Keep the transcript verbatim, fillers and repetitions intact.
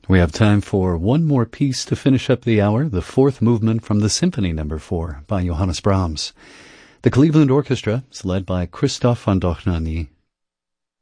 We have time for one more piece to finish up the hour, the fourth movement from the Symphony Number Four by Johannes Brahms. The Cleveland Orchestra is led by Christoph von Dohnanyi